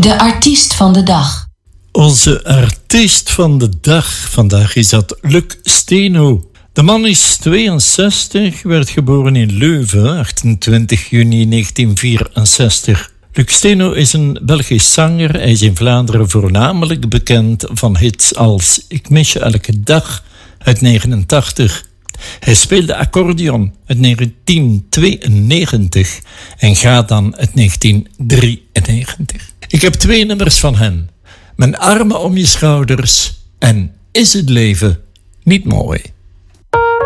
De artiest van de dag. Onze artiest van de dag vandaag is dat Luc Steno. De man is 62, werd geboren in Leuven, 28 juni 1964. Luc Steno is een Belgisch zanger. Hij is in Vlaanderen voornamelijk bekend van hits als Ik mis je elke dag uit 1989. Hij speelde accordeon uit 1992 en gaat dan uit 1993. Ik heb 2 nummers van hen. Mijn armen om je schouders en Is het leven niet mooi?